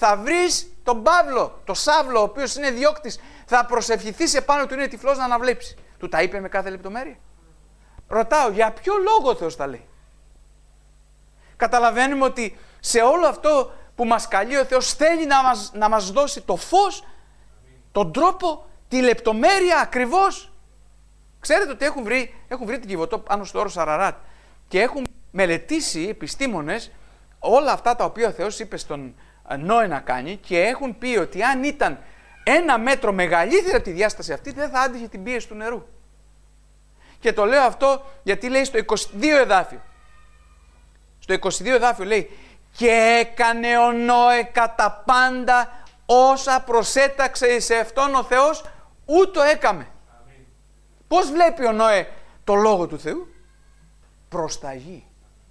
Θα βρεις τον Παύλο, τον Σάβλο, ο οποίος είναι διώκτης. Θα προσευχηθείς επάνω του, είναι τυφλός να αναβλέψει. Του τα είπε με κάθε λεπτομέρεια. Ρωτάω, για ποιο λόγο ο Θεός τα λέει? Καταλαβαίνουμε ότι σε όλο αυτό που μας καλεί ο Θεός θέλει να μας δώσει το φως, τον τρόπο, τη λεπτομέρεια ακριβώς. Ξέρετε ότι έχουν βρει την Κιβωτό πάνω στο όρος Αραράτ και έχουν μελετήσει επιστήμονες όλα αυτά τα οποία ο Θεός είπε στον Νόε να κάνει και έχουν πει ότι αν ήταν 1 μέτρο μεγαλύτερη από τη διάσταση αυτή δεν θα άντυχε την πίεση του νερού. Και το λέω αυτό γιατί λέει στο 22 εδάφιο. Στο 22 εδάφιο λέει «Και έκανε ο Νόε κατά πάντα όσα προσέταξε εις αυτόν ο Θεός, ούτω έκαμε». Πώς βλέπει ο Νόε το λόγο του Θεού? Προσταγή.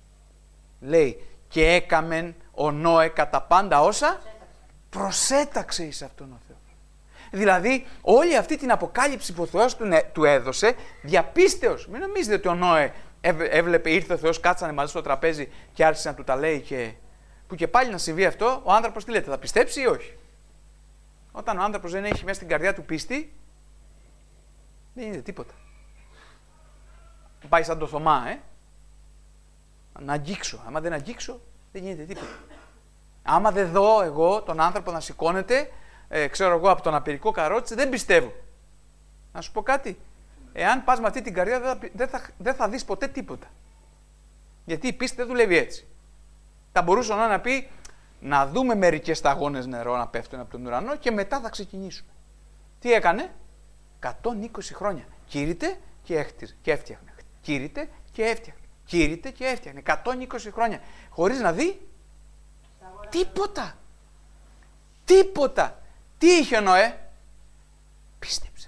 Λέει «Και έκαμεν ο Νόε κατά πάντα όσα προσέταξε εις αυτόν ο Θεός». Δηλαδή όλη αυτή την αποκάλυψη που ο Θεός του έδωσε διαπίστεως. Μην νομίζετε ότι ο Νόε έβλεπε, ήρθε ο Θεός, κάτσανε μαζί στο τραπέζι και άρχισε να του τα λέει και... Που και πάλι να συμβεί αυτό, ο άνθρωπος τι λέτε, θα πιστέψει ή όχι? Όταν ο άνθρωπος δεν έχει μέσα στην καρδιά του πίστη, δεν γίνεται τίποτα. Πάει σαν το Θωμά, να αγγίξω. Άμα δεν αγγίξω, δεν γίνεται τίποτα. Άμα δεν δω εγώ τον άνθρωπο να σηκώνεται, ξέρω εγώ, από τον απειρικό καρότσι, δεν πιστεύω. Να σου πω κάτι. Εάν πας με αυτή την καρδιά, δεν θα δεις ποτέ τίποτα. Γιατί η πίστη δεν δουλεύει έτσι. Θα μπορούσε να πει να δούμε μερικές σταγόνες νερό να πέφτουν από τον ουρανό και μετά θα ξεκινήσουμε. Τι έκανε? 120 χρόνια. Κήρυτε και έφτιαχνε. Κήρυτε και έφτιαχνε. Κήρυτε και έφτιαχνε. 120 χρόνια. Χωρίς να δει τίποτα. Τίποτα. Τι είχε ο Νοέ? Πίστεψε.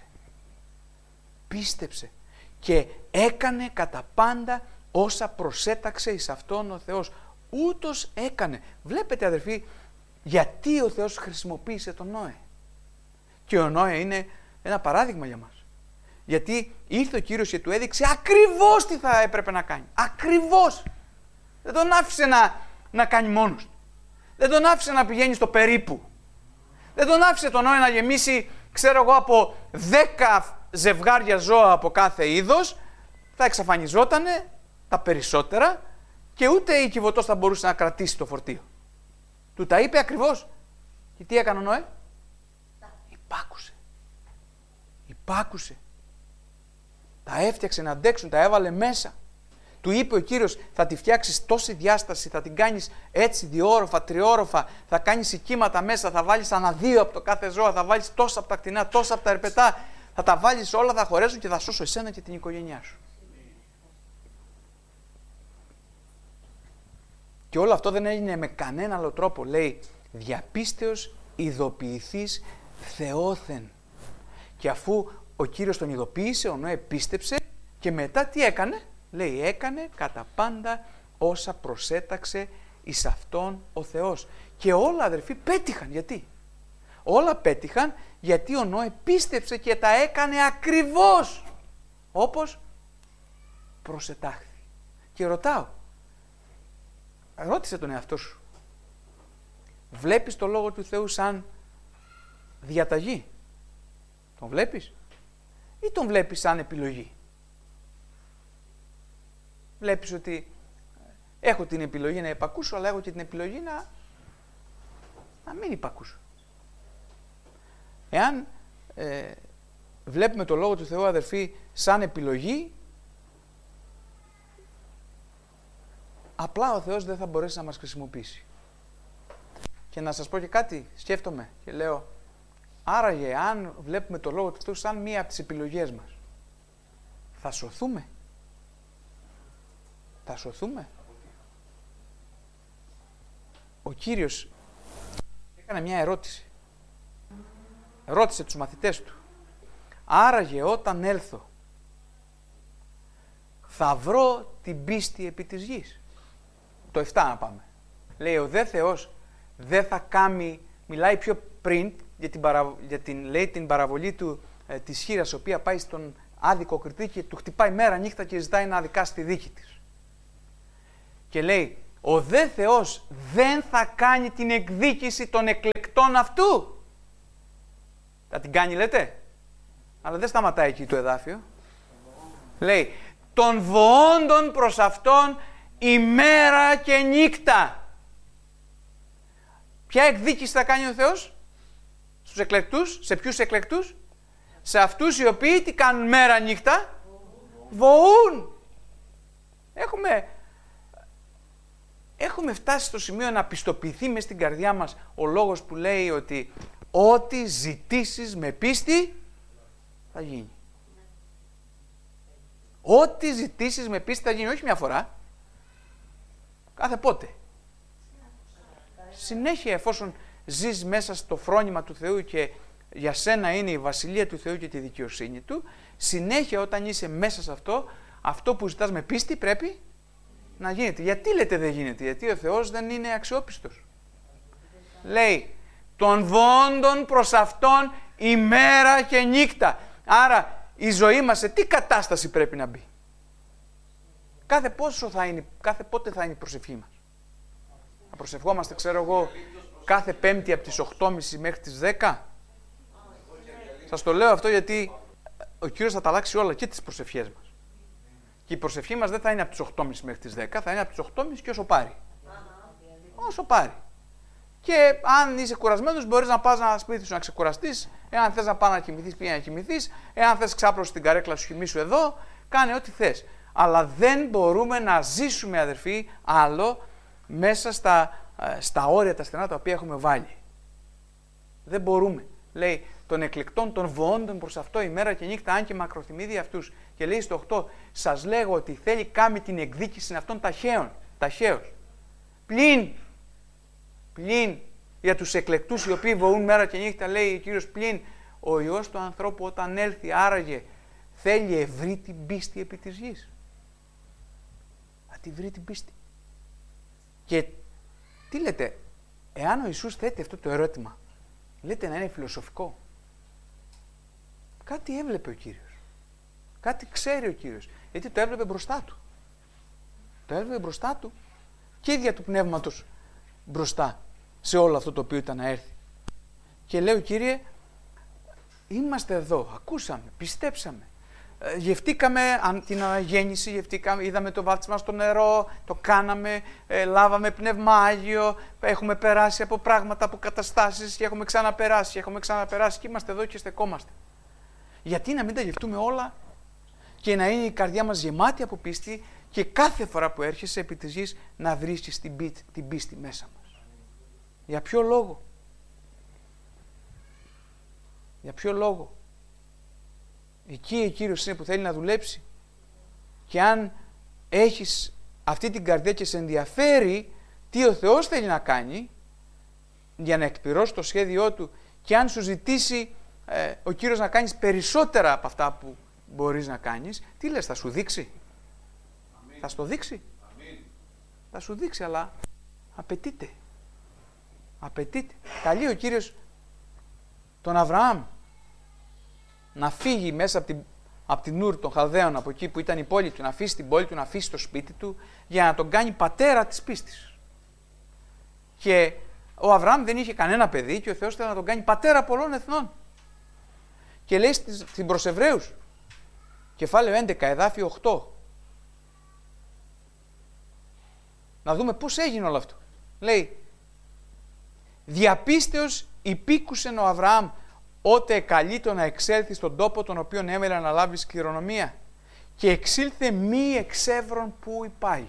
Πίστεψε. Και έκανε κατά πάντα όσα προσέταξε εις αυτόν ο Θεός. Ούτως έκανε. Βλέπετε αδερφοί, γιατί ο Θεός χρησιμοποίησε τον Νόε. Και ο Νόε είναι ένα παράδειγμα για μας. Γιατί ήρθε ο Κύριος και του έδειξε ακριβώς τι θα έπρεπε να κάνει. Ακριβώς. Δεν τον άφησε να κάνει μόνος του. Δεν τον άφησε να πηγαίνει στο περίπου. Δεν τον άφησε τον Νόε να γεμίσει, ξέρω εγώ, από 10 ζευγάρια ζώα από κάθε είδος. Θα εξαφανιζότανε τα περισσότερα και ούτε η Κιβωτός θα μπορούσε να κρατήσει το φορτίο. Του τα είπε ακριβώς. Και τι έκανε ο Νόε? Υπάκουσε. Υπάκουσε. Τα έφτιαξε να αντέξουν, τα έβαλε μέσα. Του είπε ο Κύριος, θα τη φτιάξεις τόση διάσταση, θα την κάνεις έτσι 2 όροφα, 3 όροφα, θα κάνεις οικίματα μέσα, θα βάλεις ανά 2 από το κάθε ζώο, θα βάλεις τόσα από τα κτηνά, τόσα από τα ερπετά, θα τα βάλεις όλα, θα χωρέσουν και θα σώσω εσένα και την οικογένειά σου. Και όλο αυτό δεν έγινε με κανένα άλλο τρόπο. Λέει, διαπίστεως ειδοποιηθείς Θεόθεν. Και αφού ο Κύριος τον ειδοποίησε, ο Νόε πίστεψε και μετά τι έκανε? Λέει, έκανε κατά πάντα όσα προσέταξε εις αυτόν ο Θεός. Και όλα αδερφοί πέτυχαν. Γιατί? Όλα πέτυχαν γιατί ο Νόε πίστεψε και τα έκανε ακριβώς όπως προσετάχθη. Και ρωτάω, ρώτησε τον εαυτό σου, βλέπεις το Λόγο του Θεού σαν διαταγή? Τον βλέπεις? Ή τον βλέπεις σαν επιλογή? Βλέπεις ότι έχω την επιλογή να υπακούσω, αλλά έχω και την επιλογή να μην υπακούσω. Εάν βλέπουμε το Λόγο του Θεού, αδερφοί, σαν επιλογή, απλά ο Θεός δεν θα μπορέσει να μας χρησιμοποιήσει. Και να σας πω και κάτι, σκέφτομαι και λέω, άραγε αν βλέπουμε το Λόγο του Θεού σαν μία από τις επιλογές μας, θα σωθούμε? Θα σωθούμε? Ο Κύριος έκανε μια ερώτηση. Ρώτησε τους μαθητές του, άραγε όταν έλθω θα βρω την πίστη επί της γης? Το 7 να πάμε. Λέει, ο δε Θεός δεν θα κάνει, μιλάει πιο πριν για την παραβολή του, της χήρας, η οποία πάει στον άδικο κριτή και του χτυπάει μέρα νύχτα και ζητάει να αδικάσει τη δίκη της. Και λέει, ο δε Θεός δεν θα κάνει την εκδίκηση των εκλεκτών αυτού. Θα την κάνει λέτε. Αλλά δεν σταματάει εκεί το εδάφιο. Λέει, των βοόντων προς αυτόν ημέρα και νύχτα. Ποια εκδίκηση θα κάνει ο Θεός στους εκλεκτούς, σε ποιους εκλεκτούς? Σε αυτούς οι οποίοι τι κάνουν μέρα νύχτα? Βοούν. Έχουμε φτάσει στο σημείο να πιστοποιηθεί μες στην καρδιά μας ο λόγος που λέει ότι ό,τι ζητήσεις με πίστη θα γίνει. Ό,τι ζητήσεις με πίστη θα γίνει, όχι μια φορά. Κάθε πότε. Συνέχεια, εφόσον ζεις μέσα στο φρόνημα του Θεού και για σένα είναι η βασιλεία του Θεού και τη δικαιοσύνη του, συνέχεια όταν είσαι μέσα σε αυτό που ζητάς με πίστη πρέπει να γίνεται. Γιατί λέτε δεν γίνεται? Γιατί ο Θεός δεν είναι αξιόπιστος. Λέει, των βοόντων προς αυτόν ημέρα και νύχτα. Άρα η ζωή μας σε τι κατάσταση πρέπει να μπει? Κάθε πότε θα είναι η προσευχή μας? Θα προσευχόμαστε, ξέρω εγώ, κάθε Πέμπτη από τις 8.30 μέχρι τις 10. Σας το λέω αυτό γιατί ο Κύριος θα τα αλλάξει όλα και τις προσευχές μας. Και η προσευχή μας δεν θα είναι από τις 8.30 μέχρι τις 10, θα είναι από τις 8.30 και όσο πάρει. Όσο πάρει. Και αν είσαι κουρασμένος, μπορείς να πας να σπίτι σου να ξεκουραστείς. Εάν θες να πας να κοιμηθείς, πήγαινε να κοιμηθείς. Εάν θες ξάπλωση στην καρέκλα σου, κοιμήσου εδώ. Κάνε ό,τι θες. Αλλά δεν μπορούμε να ζήσουμε, αδερφοί, άλλο μέσα στα όρια τα στενά τα οποία έχουμε βάλει. Δεν μπορούμε. Λέει, των εκλεκτών των βοόντων προς αυτό ημέρα και νύχτα, αν και μακροθυμίδι αυτούς. Και λέει στο 8, σας λέγω ότι θέλει κάμει την εκδίκηση αυτών ταχαίως. Πλην για τους εκλεκτούς οι οποίοι βοούν μέρα και νύχτα, λέει ο Κύριος, πλην ο Υιός του ανθρώπου όταν έλθει, άραγε θέλει ευρύ την πίστη επί της γης. Θα τη βρει την πίστη. Και τι λέτε, εάν ο Ιησούς θέτει αυτό το ερώτημα, λέτε να είναι φιλοσοφικό? Κάτι έβλεπε ο Κύριος. Κάτι ξέρει ο Κύριος. Γιατί το έβλεπε μπροστά του. Το έβλεπε μπροστά του και ίδια του πνεύματος μπροστά σε όλο αυτό το οποίο ήταν να έρθει. Και λέω, Κύριε, είμαστε εδώ, ακούσαμε, πιστέψαμε. Γευτήκαμε την αναγέννηση, είδαμε το βάπτισμα στο νερό, το κάναμε, λάβαμε πνεύμα Άγιο, έχουμε περάσει από πράγματα, από καταστάσεις και έχουμε ξαναπεράσει και είμαστε εδώ και στεκόμαστε. Γιατί να μην τα γευτούμε όλα και να είναι η καρδιά μας γεμάτη από πίστη και κάθε φορά που έρχεσαι επί της γης να βρίσκεις την πίστη μέσα μας. Για ποιο λόγο? Για ποιο λόγο? Εκεί ο Κύριος είναι που θέλει να δουλέψει. Και αν έχεις αυτή την καρδιά και σε ενδιαφέρει τι ο Θεός θέλει να κάνει για να εκπληρώσει το σχέδιό Του, και αν σου ζητήσει ο Κύριος να κάνεις περισσότερα από αυτά που μπορείς να κάνεις, τι λες, θα σου δείξει? Αμήν. Θα σου το δείξει? Αμήν. Θα σου δείξει, αλλά απαιτείται. Καλεί ο Κύριος τον Αβραάμ να φύγει μέσα από την Ούρ των Χαλδαίων, από εκεί που ήταν η πόλη του, να αφήσει την πόλη του, να αφήσει το σπίτι του, για να τον κάνει πατέρα της πίστης. Και ο Αβραάμ δεν είχε κανένα παιδί και ο Θεός θέλει να τον κάνει πατέρα πολλών εθνών. Και λέει στην προς Εβραίους, κεφάλαιο 11, εδάφιο 8. Να δούμε πώς έγινε όλο αυτό. Λέει, διαπίστεως υπήκουσεν ο Αβραάμ, ότε καλείτο να εξέλθει στον τόπο τον οποίον έμελε να λάβει κληρονομία, και εξήλθε μη εξεύρων που υπάγει.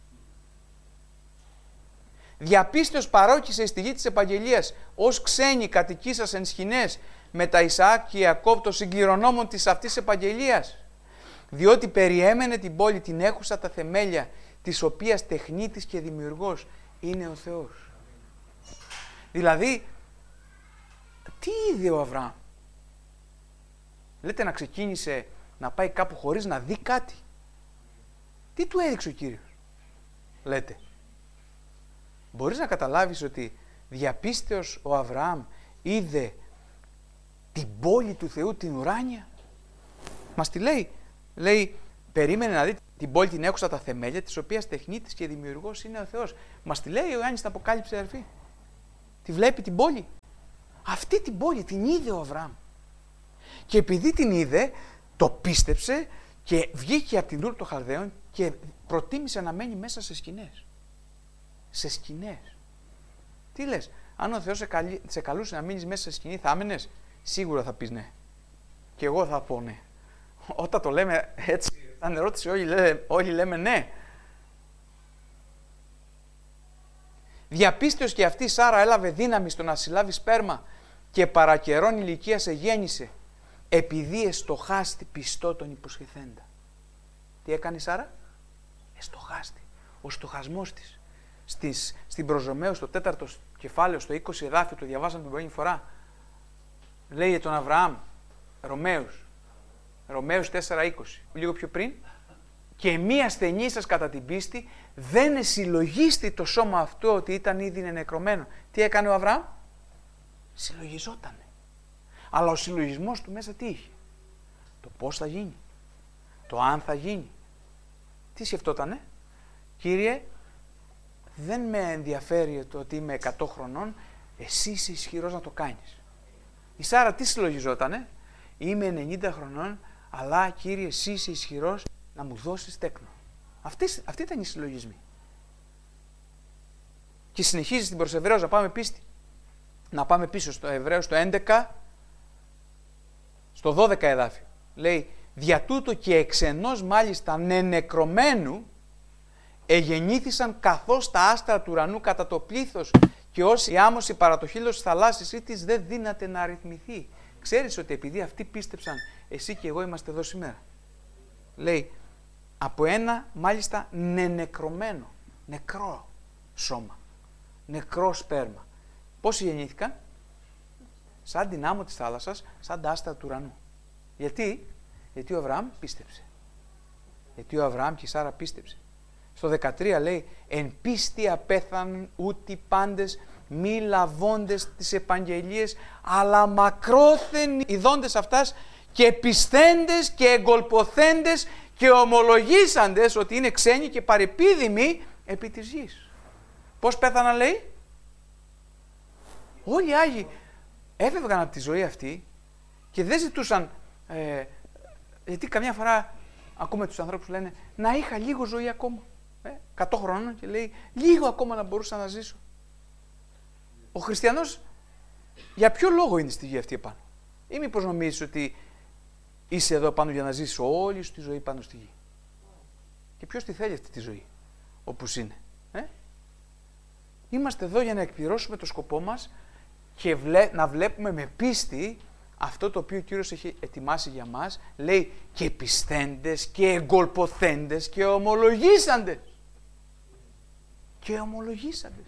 Διαπίστεως παρόκησε στη γη της επαγγελίας, ως ξένοι κατοικήσας εν σχοινές, με τα Ισαάκ και Ιακώβ των συγκληρονόμων της αυτής επαγγελίας, διότι περιέμενε την πόλη την έχουσα τα θεμέλια, της οποίας τεχνίτης και δημιουργός είναι ο Θεός. Δηλαδή, τι είδε ο Αβραάμ? Λέτε να ξεκίνησε να πάει κάπου χωρίς να δει κάτι? Τι του έδειξε ο Κύριος? Λέτε. Μπορείς να καταλάβεις ότι διαπίστεως ο Αβραάμ είδε την πόλη του Θεού, την ουράνια? Μας τη λέει. Λέει, περίμενε να δει Την πόλη την έκουσα τα θεμέλια, της οποίας τεχνίτης και δημιουργός είναι ο Θεός. Μας τη λέει ο Ιωάννης στην Αποκάλυψη, αδερφοί. Τη βλέπει την πόλη. Αυτή την πόλη την είδε ο Αβραάμ. Και επειδή την είδε, το πίστεψε και βγήκε από την Ούρ των Χαλδαίων και προτίμησε να μένει μέσα σε σκηνές. Σε σκηνές. Τι λες, αν ο Θεός σε καλούσε να μείνεις μέσα σε σκηνή, θα άμενες? Σίγουρα θα πεις ναι. Και εγώ θα πω ναι. Όταν το λέμε έτσι, σαν ερώτηση, όλοι λέμε ναι. Διαπίστεως και αυτή η Σάρα έλαβε δύναμη στο να συλλάβει σπέρμα και παρακαιρών ηλικία σε γέννησε, επειδή εστοχάστη πιστό τον υποσχεθέντα. Τι έκανε η Σάρα? Εστοχάστη. Ο στοχασμός της. Στην προς Ρωμαίους, στο 4ο κεφάλαιο, στο 20 εδάφιο, το διαβάσαμε την πρώτη φορά. Λέει για τον Αβραάμ, Ρωμαίους 4:20, λίγο πιο πριν. Και μία ασθενή σας κατά την πίστη δεν εσυλλογίστη το σώμα αυτό ότι ήταν ήδη νεκρωμένο. Τι έκανε ο Αβραάμ? Συλλογιζότανε. Αλλά ο συλλογισμός του μέσα τι είχε? Το πώς θα γίνει. Το αν θα γίνει. Τι σκεφτότανε? Κύριε, δεν με ενδιαφέρει το ότι είμαι 100 χρονών, εσύ είσαι ισχυρός να το κάνεις. Η Σάρα τι συλλογιζότανε? Είμαι 90 χρονών, αλλά Κύριε, εσύ είσαι ισχυρός να μου δώσεις τέκνο. Αυτή ήταν η συλλογισμή. Και συνεχίζει στην προς Εβραίους, να πάμε πίσω στο Εβραίους το 11, στο 12 εδάφιο. Λέει, δια τούτο και εξ ενός μάλιστα νεκρωμένου εγεννήθησαν καθώς τα άστρα του ουρανού κατά το πλήθος και ως η άμμωση παρά το χείλος της θαλάσσης ή της δεν δύναται να αριθμηθεί. Ξέρεις ότι επειδή αυτοί πίστεψαν, εσύ και εγώ είμαστε εδώ σήμερα. Λέει, από ένα μάλιστα νεκρωμένο, νεκρό σώμα, νεκρό σπέρμα. Πόσοι γεννήθηκαν? Σαν την άμμο της θάλασσας, σαν τα άστρα του ουρανού. Γιατί ο Αβραάμ πίστεψε. Γιατί ο Αβραάμ και η Σάρα πίστεψε. Στο 13 λέει, εν πίστη απέθανον ούτι πάντες μη λαβώντες τις επαγγελίες, αλλά μακρόθεν ειδώντες αυτάς και πιστέντες και εγκολποθέντες και ομολογήσαντες ότι είναι ξένοι και παρεπίδημοι επί της γης. Πώς πέθαναν, λέει? Όλοι οι Άγιοι έφευγαν από τη ζωή αυτή και δεν ζητούσαν, γιατί καμιά φορά ακούμε τους ανθρώπους που λένε να είχα λίγο ζωή ακόμα, 100 χρόνων, και λέει λίγο ακόμα να μπορούσα να ζήσω. Ο χριστιανός για ποιο λόγο είναι στη γη αυτή επάνω? Ή μήπως νομίζεις ότι είσαι εδώ πάνω για να ζήσεις όλη σου τη ζωή πάνω στη γη? Και ποιος τη θέλει αυτή τη ζωή όπως είναι? Είμαστε εδώ για να εκπληρώσουμε το σκοπό μας και να βλέπουμε με πίστη αυτό το οποίο ο Κύριος έχει ετοιμάσει για μας. Λέει και πιστέντες και εγκολποθέντες και ομολογήσαντες. Και ομολογήσαντες.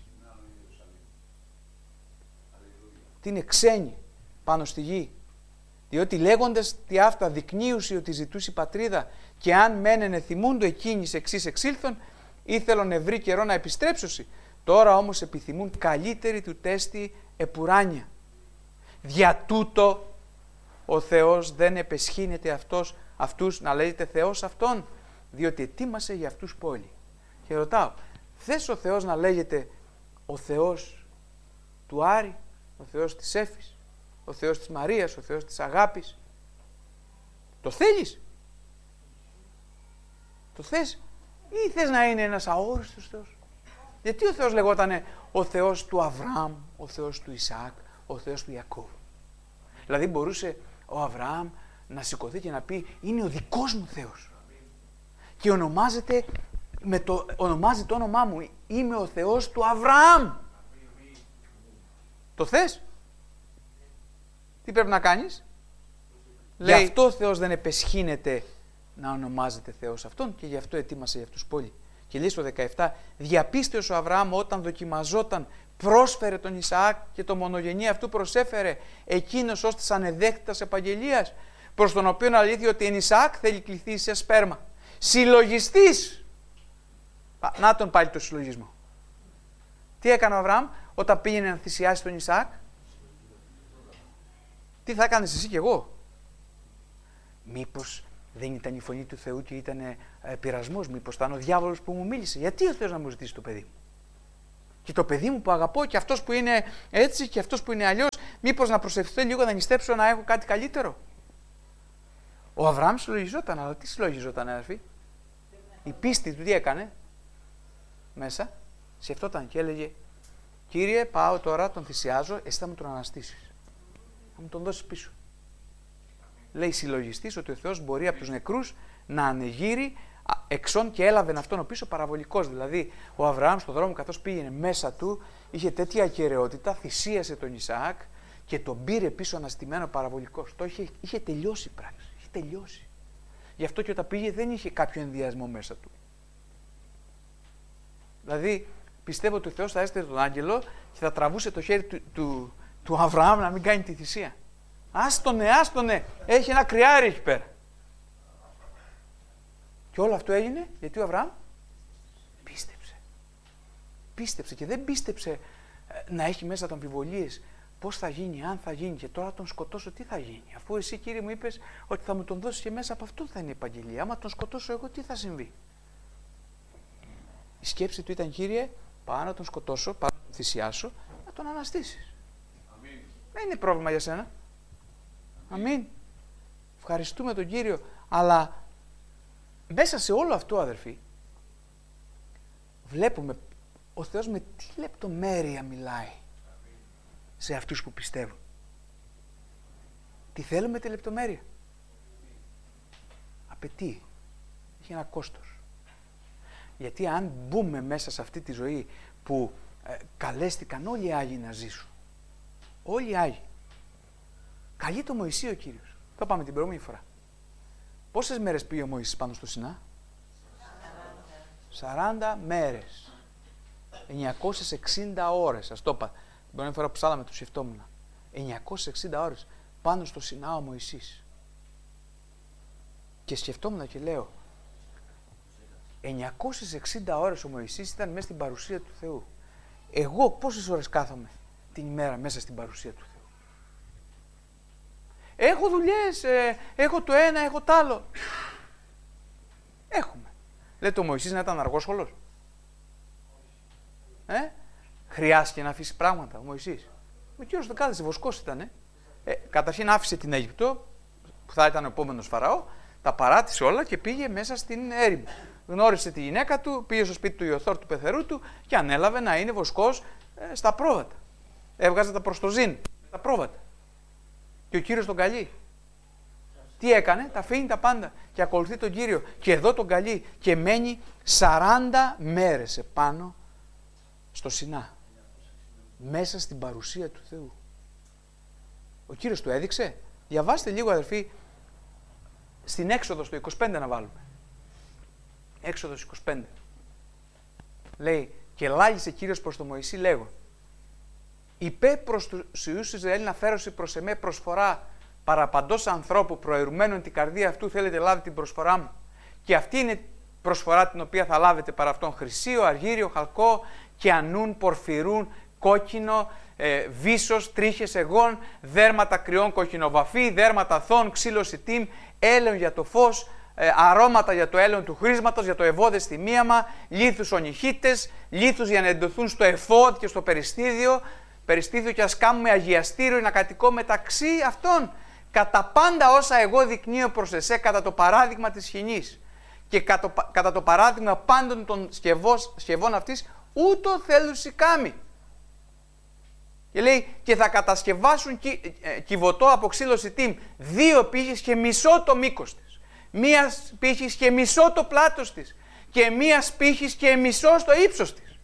Τι είναι ξένοι πάνω στη γη. Διότι λέγοντας τι αυτά δεικνύουσι ότι ζητούσε η πατρίδα και αν μένενε θυμούντο εκείνης εξής εξήλθον, ήθελον ευρύ καιρό να επιστρέψωσι. Τώρα όμως επιθυμούν καλύτερη του τέστη επουράνια. Δια τούτο ο Θεός δεν επεσχύνεται αυτούς να λέγεται Θεός αυτόν, διότι ετοίμασε για αυτούς πόλη. Και ρωτάω, θες ο Θεός να λέγεται ο Θεός του Άρη, ο Θεός της Έφης, ο Θεός της Μαρίας, ο Θεός της Αγάπης? Το θέλεις? Το θες? Ή θες να είναι ένας αόριστος Θεός? Γιατί ο Θεός λεγότανε ο Θεός του Αβραάμ, ο Θεός του Ισαάκ, ο Θεός του Ιακώβ? Δηλαδή μπορούσε ο Αβραάμ να σηκωθεί και να πει είναι ο δικός μου Θεός και ονομάζει το όνομά μου, είμαι ο Θεός του Αβραάμ. Το θες? Τι πρέπει να κάνεις? Λέει, γι' αυτό ο Θεός δεν επεσχύνεται να ονομάζεται Θεός αυτόν και γι' αυτό ετοίμασε για αυτούς πόλη. Και λέει στο 17, διαπίστεως ο Αβραάμ όταν δοκιμαζόταν πρόσφερε τον Ισαάκ και το μονογενή αυτού προσέφερε εκείνος ως της ανεδέχτητας επαγγελίας, προς τον οποίον αλήθεια ότι εν Ισαάκ θέλει κληθεί σε σπέρμα. Συλλογιστής. Να τον πάλι το συλλογισμό. Τι έκανε ο Αβραάμ όταν πήγαινε να θυσιάσει τον Ισαάκ? Τι θα έκανες εσύ και εγώ? Μήπως Δεν ήταν η φωνή του Θεού και ήταν πειρασμός, μήπως ήταν ο διάβολος που μου μίλησε? Γιατί ο Θεός να μου ζητήσει το παιδί μου? Και το παιδί μου που αγαπώ και αυτός που είναι έτσι και αυτός που είναι αλλιώς, μήπως να προσευχηθώ λίγο, να νηστέψω, να έχω κάτι καλύτερο? Ο Αβραάμ συλλογιζόταν, αλλά τι συλλογιζόταν, αδερφοί? Η πίστη του τι έκανε μέσα? Σκεφτόταν και έλεγε: Κύριε, πάω τώρα, τον θυσιάζω, εσύ θα μου τον αναστήσεις. Θα μου τον δώσεις πίσω. Λέει συλλογιστής ότι ο Θεός μπορεί από τους νεκρούς να ανεγείρει εξών και έλαβε αυτόν ο πίσω παραβολικός. Δηλαδή, ο Αβραάμ στον δρόμο, καθώς πήγαινε μέσα του, είχε τέτοια ακεραιότητα, θυσίασε τον Ισαάκ και τον πήρε πίσω αναστημένο παραβολικός. Το είχε τελειώσει η πράξη. Είχε τελειώσει. Γι' αυτό και όταν πήγε δεν είχε κάποιο ενδιασμό μέσα του. Δηλαδή, πιστεύω ότι ο Θεός θα έστελνε τον άγγελο και θα τραβούσε το χέρι του Αβραάμ να μην κάνει τη θυσία. Άστονε, έχει ένα κρυάρι εκεί πέρα. Και όλο αυτό έγινε γιατί ο Αβραάμ πίστεψε. Πίστεψε και δεν πίστεψε να έχει μέσα τα αμφιβολίες. Πώς θα γίνει, αν θα γίνει, και τώρα τον σκοτώσω, τι θα γίνει? Αφού εσύ, Κύριε, μου είπες ότι θα μου τον δώσεις και μέσα από αυτόν θα είναι η επαγγελία. Άμα τον σκοτώσω εγώ, τι θα συμβεί? Η σκέψη του ήταν: Κύριε, πάω να τον σκοτώσω, πάω να τον θυσιάσω, να τον αναστήσεις. Αμήν. Δεν είναι πρόβλημα για σένα. Αμήν. Ευχαριστούμε τον Κύριο. Αλλά μέσα σε όλο αυτό, αδερφοί, βλέπουμε ο Θεός με τι λεπτομέρεια μιλάει σε αυτούς που πιστεύουν. Τι θέλουμε τη λεπτομέρεια? Απαιτεί. Έχει ένα κόστος. Γιατί αν μπούμε μέσα σε αυτή τη ζωή που καλέστηκαν όλοι οι Άγιοι να ζήσουν, όλοι οι Άγιοι, καλεί το Μωυσή ο Κύριος. Το πάμε την προηγούμενη φορά. Πόσες μέρες πήγε ο Μωυσής πάνω στο Σινά? 40 μέρες. 960 ώρες. Σας το είπα την προηγούμενη φορά που ψάλαμε, το σκεφτόμουν. 960 ώρες πάνω στο Σινά ο Μωυσής. Και σκεφτόμουν και λέω, 960 ώρες ο Μωυσής ήταν μέσα στην παρουσία του Θεού. Εγώ πόσες ώρες κάθομαι την ημέρα μέσα στην παρουσία του Θεού? Έχω δουλειές, έχω το ένα, έχω το άλλο. Έχουμε. Λέτε ο Μωυσής να ήταν αργόσχολος? Χρειάστηκε να αφήσει πράγματα ο Μωυσής? Ο Κύριος δεν κάθεσε, βοσκός ήταν. Καταρχήν άφησε την Αίγυπτο, που θα ήταν ο επόμενος Φαραώ, τα παράτησε όλα και πήγε μέσα στην έρημο. Γνώρισε τη γυναίκα του, πήγε στο σπίτι του Ιωθόρ του πεθερού του και ανέλαβε να είναι βοσκός στα πρόβατα. Έβγαζε τα προστοζήν, τα πρόβατα. Και ο Κύριος τον καλεί. Τι έκανε? Τα αφήνει τα πάντα και ακολουθεί τον Κύριο. Και εδώ τον καλεί και μένει 40 μέρες επάνω στο Σινά. Μέσα στην παρουσία του Θεού. Ο Κύριος του έδειξε. Διαβάστε λίγο, αδερφοί, στην Έξοδο στο 25 να βάλουμε. Έξοδος 25. Λέει: και λάγησε Κύριος προς τον Μωυσή λέγον: είπε προς τους Υιούς Ισραήλ να φέρωση προς εμέ προσφορά παραπαντός ανθρώπου προαιρουμένων την καρδία αυτού, θέλετε λάβει την προσφορά μου. Και αυτή είναι προσφορά την οποία θα λάβετε παρά αυτόν: χρυσίο, αργύριο, χαλκό και ανούν, πορφυρούν, κόκκινο, βίσος, τρίχες εγών, δέρματα κρυών κοκκινοβαφή, δέρματα θών, ξύλο σιτίμ, έλαιον για το φως, αρώματα για το έλαιον του χρήσματος, για το ευώδες θυμίαμα, λίθους ονυχίτες, λίθους για να εντοθούν στο εφόδ και στο περιστίδιο και ας κάνουμε αγιαστήριο να κατοικώ μεταξύ αυτών. Κατά πάντα όσα εγώ δεικνύω προς εσέ κατά το παράδειγμα της σκηνής και κατά το παράδειγμα πάντων των σκευών αυτής, ούτω θέλουν σικάμι. Και λέει: και θα κατασκευάσουν κυβωτό από ξύλο σιτίμ 2 πύχες και μισό το μήκος της, 1 πύχης και μισό το πλάτος της και 1 πύχης και μισό στο ύψος της.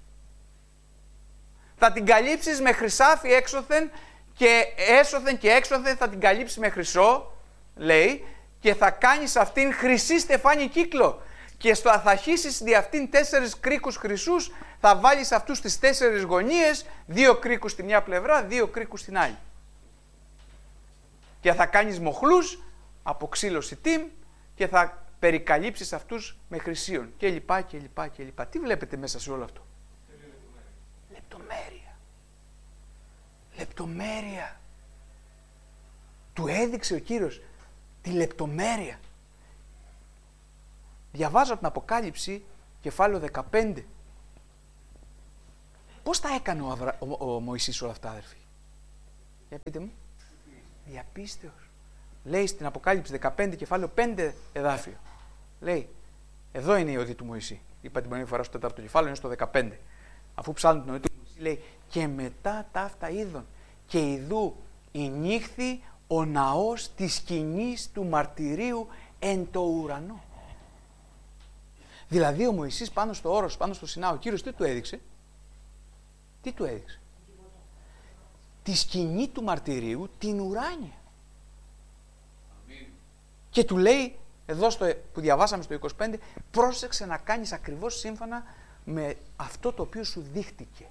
Θα την καλύψεις με χρυσάφι έξωθεν και έσωθεν και έξωθεν θα την καλύψεις με χρυσό, λέει, και θα κάνεις αυτήν χρυσή στεφάνι κύκλο και θα χύσεις δι' αυτήν 4 κρίκους χρυσούς, θα βάλεις αυτούς τις 4 γωνίες, 2 κρίκους στη μια πλευρά, 2 κρίκους στην άλλη. Και θα κάνεις μοχλούς από ξύλο σιτίμ και θα περικαλύψεις αυτούς με χρυσίον και λοιπά και λοιπά και λοιπά. Τι βλέπετε μέσα σε όλο αυτό? Λεπτομέρεια. Λεπτομέρεια. Του έδειξε ο Κύριος τη λεπτομέρεια. Διαβάζω την Αποκάλυψη, κεφάλαιο 15. Πώς τα έκανε ο Μωυσής όλα αυτά, αδερφοί? Για πείτε μου. Διαπίστεως. Λέει στην Αποκάλυψη 15, κεφάλαιο 5 εδάφιο. Λέει, εδώ είναι η οδή του Μωυσή. Είπα την προηγούμενη φορά στο 4ο κεφάλαιο, είναι στο 15. Αφού ψάχνουν την οδή του Μωυσή, λέει, και μετά ταύτα είδων. Και ιδού ηνύχθη ο ναός της σκηνής του μαρτυρίου εν το ουρανό. Δηλαδή ο Μωυσής πάνω στο όρος, πάνω στο Σινά, ο Κύριος τι του έδειξε? Τι του έδειξε? Τη σκηνή του μαρτυρίου, την ουράνια. Και του λέει, εδώ που διαβάσαμε στο 25, πρόσεξε να κάνεις ακριβώς σύμφωνα με αυτό το οποίο σου δείχτηκε.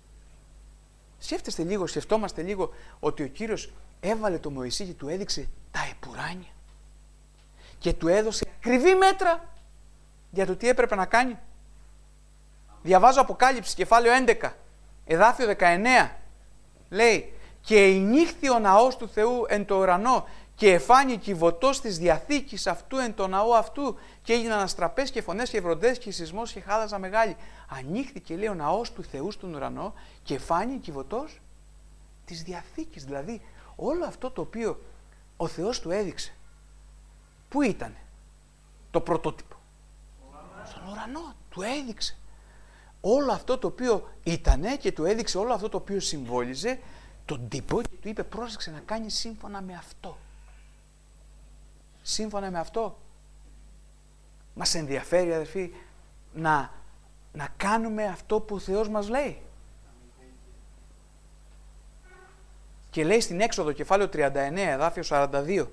Σκεφτόμαστε λίγο ότι ο Κύριος έβαλε το Μωυσή και του έδειξε τα επουράνια. Και του έδωσε ακριβή μέτρα για το τι έπρεπε να κάνει. Διαβάζω Αποκάλυψη, κεφάλαιο 11, εδάφιο 19. Λέει, και ηνύχθη ο ναός του Θεού εν το ουρανό και εφάνει κυβωτός της διαθήκης αυτού εν το ναό αυτού και έγιναν αστραπές και φωνές και βροντές και σεισμός και χάλαζα μεγάλη. Ανοίχθηκε, λέει, ο ναός του Θεού στον ουρανό και εφάνει κυβωτός της διαθήκης. Δηλαδή όλο αυτό το οποίο ο Θεός του έδειξε, πού ήτανε το πρωτότυπο? Στον ουρανό του έδειξε όλο αυτό το οποίο ήτανε και του έδειξε όλο αυτό το οποίο συμβόλιζε τον τύπο και του είπε, πρόσεξε να κάνει σύμφωνα με αυτό. Σύμφωνα με αυτό. Μας ενδιαφέρει, αδερφοί, να κάνουμε αυτό που ο Θεός μας λέει. Και λέει στην Έξοδο κεφάλαιο 39, εδάφιο 42.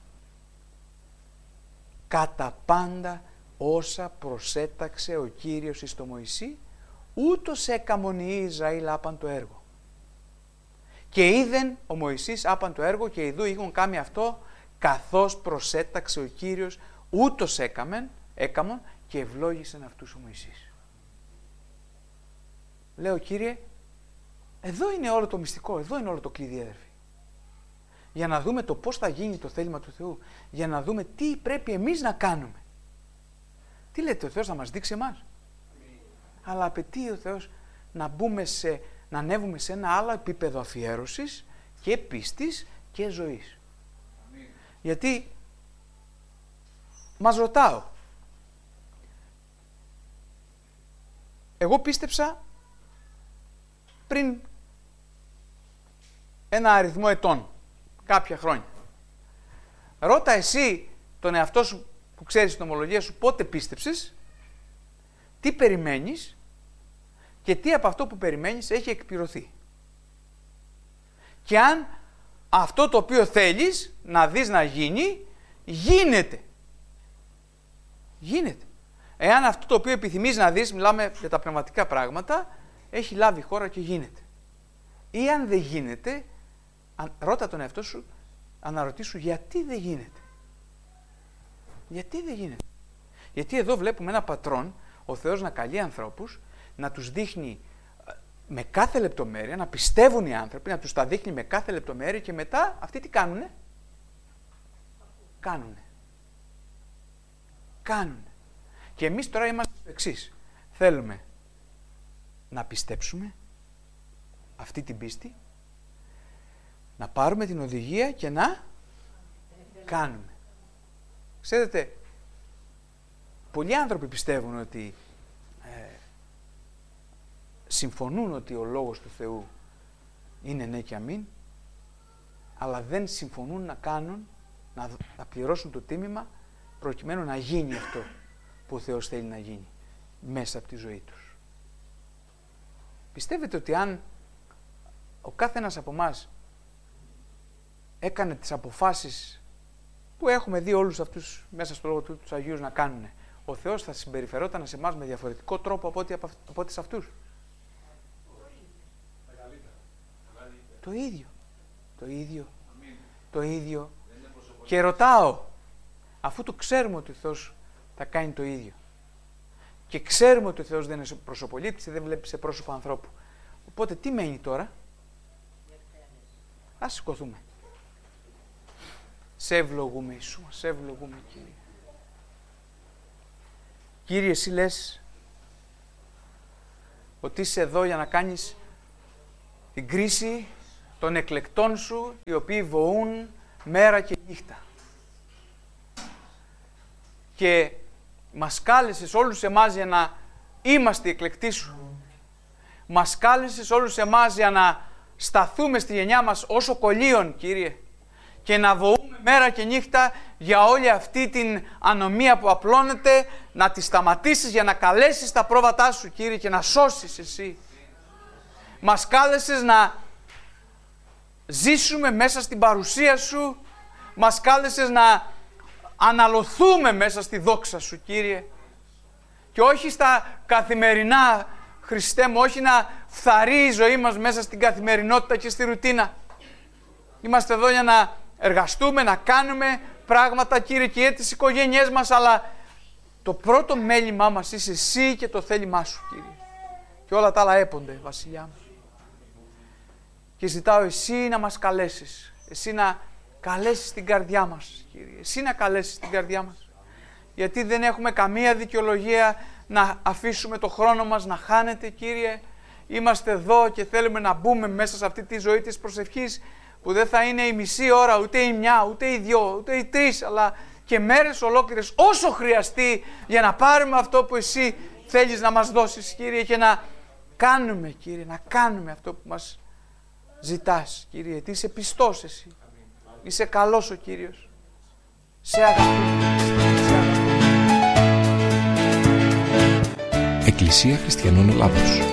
Κατά πάντα όσα προσέταξε ο Κύριος εις το Μωυσή, ούτως έκαμον οι Ισραήλ άπαν το έργο. Και είδεν ο Μωυσής άπαν το έργο και ιδού είχον κάνει αυτό, καθώς προσέταξε ο Κύριος, ούτως έκαμον και ευλόγησεν αυτούς ο Μωυσής. Λέω, Κύριε, εδώ είναι όλο το μυστικό, εδώ είναι όλο το κλειδί, αδερφοί. Για να δούμε το πώς θα γίνει το θέλημα του Θεού, για να δούμε τι πρέπει εμείς να κάνουμε. Τι λέτε, ο Θεός θα μας δείξει εμάς? Αλλά απαιτεί ο Θεός να ανέβουμε σε ένα άλλο επίπεδο αφιέρωσης και πίστης και ζωής. Γιατί μας ρωτάω, εγώ πίστεψα πριν ένα αριθμό ετών, κάποια χρόνια. Ρώτα εσύ τον εαυτό σου που ξέρεις την ομολογία σου πότε πίστεψες, τι περιμένεις και τι από αυτό που περιμένεις έχει εκπληρωθεί. Και αν αυτό το οποίο θέλεις να δεις να γίνει, γίνεται. Γίνεται. Εάν αυτό το οποίο επιθυμείς να δεις, μιλάμε για τα πνευματικά πράγματα, έχει λάβει χώρα και γίνεται. Ή αν δεν γίνεται, ρώτα τον εαυτό σου, αναρωτήσου γιατί δεν γίνεται. Γιατί δεν γίνεται. Γιατί εδώ βλέπουμε ένα πατρόν, ο Θεός να καλεί ανθρώπους, να τους δείχνει με κάθε λεπτομέρεια, να πιστεύουν οι άνθρωποι, να τους τα δείχνει με κάθε λεπτομέρεια και μετά αυτοί τι κάνουνε? Κάνουνε. Και εμείς τώρα είμαστε στο εξής. Θέλουμε να πιστέψουμε αυτή την πίστη, να πάρουμε την οδηγία και να κάνουμε. Ξέρετε, πολλοί άνθρωποι πιστεύουν ότι συμφωνούν ότι ο Λόγος του Θεού είναι ναι και αμήν, αλλά δεν συμφωνούν να κάνουν, να πληρώσουν το τίμημα προκειμένου να γίνει αυτό που ο Θεός θέλει να γίνει μέσα από τη ζωή τους. Πιστεύετε ότι αν ο κάθε ένας από εμάς έκανε τις αποφάσεις που έχουμε δει όλους αυτούς μέσα στο Λόγο του τους Αγίους να κάνουν, ο Θεός θα συμπεριφερόταν σε εμάς με διαφορετικό τρόπο από ό,τι σε αυτούς? Το ίδιο. Και ρωτάω, αφού το ξέρουμε ότι ο Θεός θα κάνει το ίδιο και ξέρουμε ότι ο Θεός δεν είναι προσωπολήπτης, δεν βλέπει σε πρόσωπο ανθρώπου, οπότε τι μένει τώρα? Ας σηκωθούμε. Σε ευλογούμε, Ιησού, σε ευλογούμε, Κύριε. Κύριε, Εσύ λες ότι είσαι εδώ για να κάνεις την κρίση των εκλεκτών Σου, οι οποίοι βοούν μέρα και νύχτα. Και μας κάλεσες όλους εμάς για να είμαστε οι εκλεκτοί Σου. Μας κάλεσες όλους εμάς για να σταθούμε στη γενιά μας όσο κολλίων, Κύριε, και να βοούμε μέρα και νύχτα για όλη αυτή την ανομία που απλώνεται, να τη σταματήσεις για να καλέσεις τα πρόβατά Σου, Κύριε, και να σώσεις Εσύ. Μας κάλεσες να ζήσουμε μέσα στην παρουσία Σου, μας κάλεσες να αναλωθούμε μέσα στη δόξα Σου, Κύριε, και όχι στα καθημερινά, Χριστέ μου, όχι να φθαρεί η ζωή μας μέσα στην καθημερινότητα και στη ρουτίνα. Είμαστε εδώ για να εργαστούμε, να κάνουμε πράγματα, Κύριε, και για τις οικογένειές μας, αλλά το πρώτο μέλημά μας είσαι Εσύ και το θέλημά Σου, Κύριε. Και όλα τα άλλα έπονται, Βασιλιά μου. Και ζητάω Εσύ να μας καλέσεις, Εσύ να καλέσεις την καρδιά μας, Κύριε. Εσύ να καλέσεις την καρδιά μας. Γιατί δεν έχουμε καμία δικαιολογία να αφήσουμε το χρόνο μας να χάνεται, Κύριε. Είμαστε εδώ και θέλουμε να μπούμε μέσα σε αυτή τη ζωή της προσευχής, που δεν θα είναι η μισή ώρα, ούτε η μια, ούτε οι δυο, ούτε οι τρεις, αλλά και μέρες ολόκληρες, όσο χρειαστεί, για να πάρουμε αυτό που Εσύ θέλεις να μας δώσεις, Κύριε, και να κάνουμε, Κύριε, να κάνουμε αυτό που μας ζητάς, Κύριε, γιατί είσαι πιστός Εσύ. Είσαι καλός ο Κύριος. Σε αγαπητοί. Εκκλησία Χριστιανών Ελλάδος.